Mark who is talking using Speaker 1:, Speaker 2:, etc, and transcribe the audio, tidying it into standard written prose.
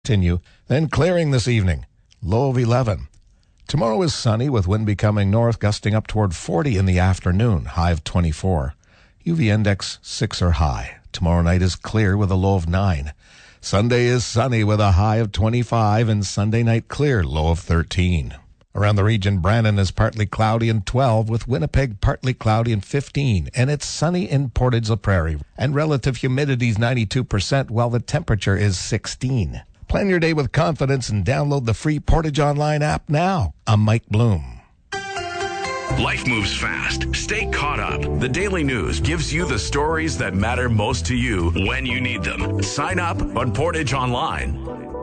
Speaker 1: continue, then clearing this evening. Low of 11. Tomorrow is sunny with wind becoming north, gusting up toward 40 in the afternoon, high of 24. UV index 6 or high. Tomorrow night is clear with a low of 9. Sunday is sunny with a high of 25 and Sunday night clear, low of 13. Around the region, Brandon is partly cloudy and 12 with Winnipeg partly cloudy and 15. And it's sunny in Portage la Prairie. And relative humidity is 92% while the temperature is 16. Plan your day with confidence and download the free Portage Online app now. I'm Mike Bloom.
Speaker 2: Life moves fast. Stay caught up. The Daily News gives you the stories that matter most to you when you need them. Sign up on Portage Online.